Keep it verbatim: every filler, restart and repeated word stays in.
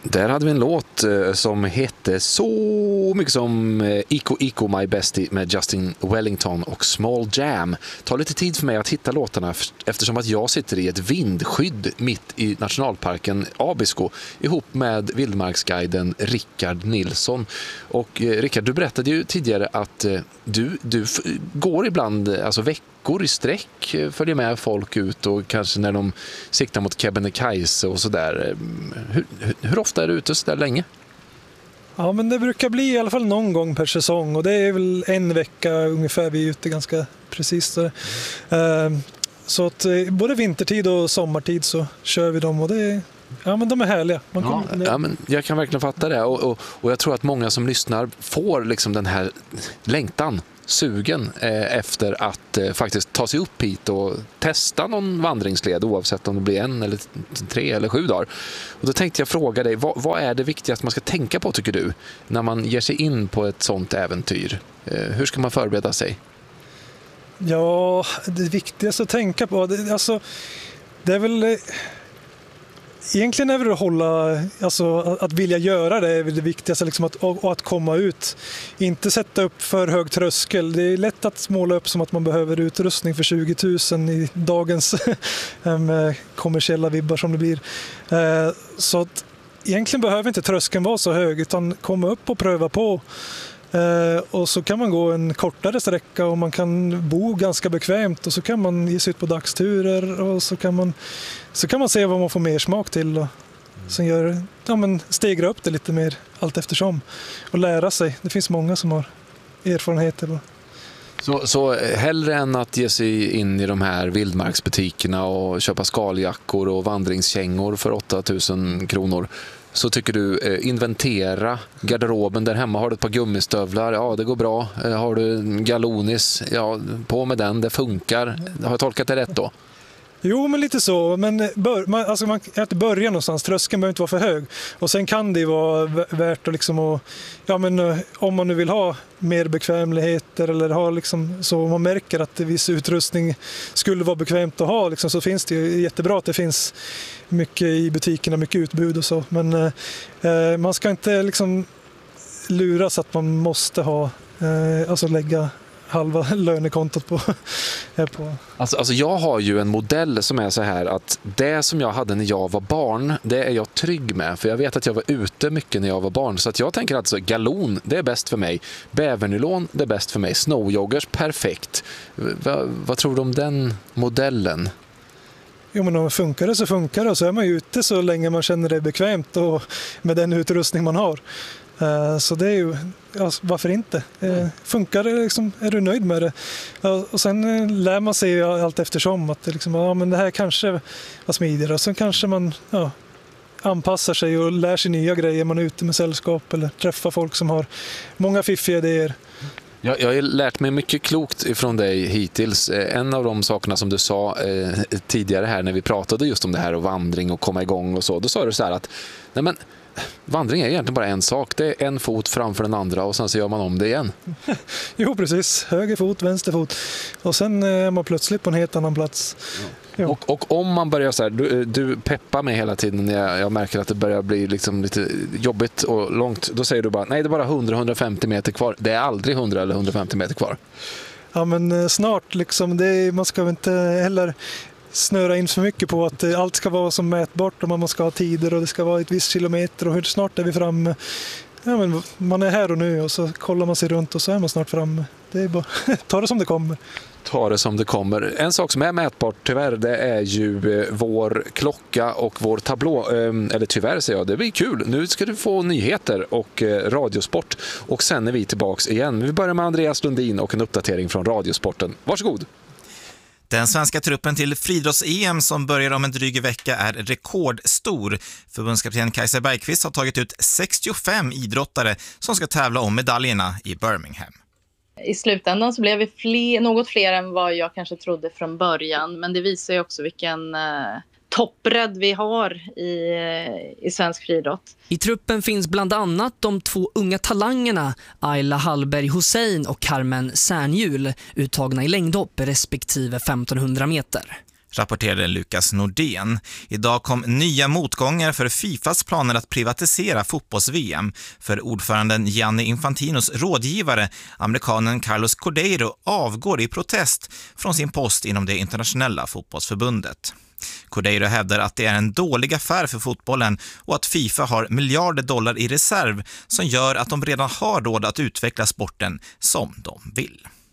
Där hade vi en låt eh, som hette så mycket som eh, Ico Ico My Bestie med Justin Wellington och Small Jam. Det tar lite tid för mig att hitta låtarna f- eftersom att jag sitter i ett vindskydd mitt i nationalparken Abisko ihop med vildmarksguiden Rickard Nilsson. Och eh, Rickard, du berättade ju tidigare att eh, du, du f- går ibland, alltså veckor i sträck, eh, följer med folk ut och kanske när de siktar mot Kebnekaise och sådär. Hur, hur, hur ofta är du ute så där länge? Ja, men det brukar bli i alla fall någon gång per säsong och det är väl en vecka ungefär vi är ute ganska precis. Så, mm. så att både vintertid och sommartid så kör vi dem och det är, ja, men de är härliga. Man ja, kommer, ja, men jag kan verkligen fatta det och, och, och jag tror att många som lyssnar får liksom den här längtan, sugen eh, efter att eh, faktiskt ta sig upp hit och testa någon vandringsled oavsett om det blir en eller tre eller sju dagar. Och då tänkte jag fråga dig, vad, vad är det viktigaste man ska tänka på tycker du när man ger sig in på ett sånt äventyr? Eh, hur ska man förbereda sig? Ja, det viktigaste att tänka på, det, alltså, det är väl... Egentligen är det att hålla, alltså att vilja göra det är väl det viktigaste, liksom att, och att komma ut. Inte sätta upp för hög tröskel. Det är lätt att måla upp som att man behöver utrustning för tjugo tusen i dagens med kommersiella vibbar som det blir. Så att egentligen behöver inte tröskeln vara så hög utan komma upp och pröva på. Eh, och så kan man gå en kortare sträcka och man kan bo ganska bekvämt och så kan man ge sig ut på dagsturer och så kan man, så kan man se vad man får mer smak till och sen gör, ja, men stegra upp det lite mer allt eftersom och lära sig. Det finns många som har erfarenheter. Så, så hellre än att ge sig in i de här vildmarksbutikerna och köpa skaljackor och vandringskängor för åtta tusen kronor så tycker du eh, inventera garderoben där hemma. Har du ett par gummistövlar? Ja, det går bra. Eh, har du en galonis? Ja, på med den. Det funkar. Har jag tolkat det rätt då? Jo, men lite så. Men bör, man, alltså man kan inte börja någonstans. Tröskeln behöver inte vara för hög. Och sen kan det vara värt att liksom... Och, ja, men om man nu vill ha mer bekvämligheter eller ha liksom... Så man märker att viss utrustning skulle vara bekvämt att ha liksom, så finns det ju jättebra att det finns mycket i butikerna, mycket utbud och så. Men eh, man ska inte liksom luras att man måste ha... Eh, alltså lägga... halva lönekontot på. på. Alltså, alltså jag har ju en modell som är så här att det som jag hade när jag var barn, det är jag trygg med. För jag vet att jag var ute mycket när jag var barn. Så att jag tänker alltså galon, det är bäst för mig. Bävernylon, det är bäst för mig. Snowjoggers, perfekt. Va, vad tror du om den modellen? Jo, men om det funkar det så funkar det. Och så är man ju ute så länge man känner det bekvämt och med den utrustning man har. Så det är ju, alltså, varför inte? Mm. Funkar det liksom, är du nöjd med det? Och sen lär man sig allt eftersom att det, liksom, ja, men det här kanske var smidigare och sen kanske man ja, anpassar sig och lär sig nya grejer. Man är ute med sällskap eller träffar folk som har många fiffiga idéer. Jag, jag har lärt mig mycket klokt ifrån dig hittills. En av de sakerna som du sa eh, tidigare här när vi pratade just om det här och vandring och komma igång och så, då sa du så här att nej men vandring är egentligen bara en sak. Det är en fot framför den andra och sen så gör man om det igen. Jo, precis. Höger fot, vänster fot. Och sen är man plötsligt på en helt annan plats. Ja. Och, och om man börjar så här, du, du peppar mig hela tiden när jag, jag märker att det börjar bli liksom lite jobbigt och långt. Då säger du bara, nej det är bara hundra till hundrafemtio meter kvar. Det är aldrig hundra eller hundrafemtio meter kvar. Ja, men snart liksom. Det är, man ska väl inte heller... snöra in för mycket på att allt ska vara som mätbart och man ska ha tider och det ska vara ett visst kilometer och hur snart är vi framme. Ja, men man är här och nu och så kollar man sig runt och så är man snart framme. Det är bara ta det som det kommer. Ta det som det kommer. En sak som är mätbart tyvärr, det är ju eh, vår klocka och vår tablå. Eh, eller tyvärr säger jag, det blir kul. Nu ska du få nyheter och eh, radiosport och sen är vi tillbaks igen. Vi börjar med Andreas Lundin och en uppdatering från Radiosporten. Varsågod! Den svenska truppen till friidrotts-E M som börjar om en dryg vecka är rekordstor. Förbundskapten Kajsa Bergqvist har tagit ut sextiofem idrottare som ska tävla om medaljerna i Birmingham. I slutändan så blev vi fler, något fler än vad jag kanske trodde från början. Men det visar ju också vilken eh, toppbredd vi har i, i svensk friidrott. I truppen finns bland annat de två unga talangerna Ayla Hallberg Hussein och Carmen Särnhjul, uttagna i längdhopp respektive femtonhundra meter. rapporterade Lukas Nordén. Idag kom nya motgångar för Fifas planer att privatisera fotbolls-V M. För ordföranden Gianni Infantinos rådgivare, amerikanen Carlos Cordeiro, avgår i protest från sin post inom det internationella fotbollsförbundet. Cordeiro hävdar att det är en dålig affär för fotbollen och att FIFA har miljarder dollar i reserv som gör att de redan har råd att utveckla sporten som de vill.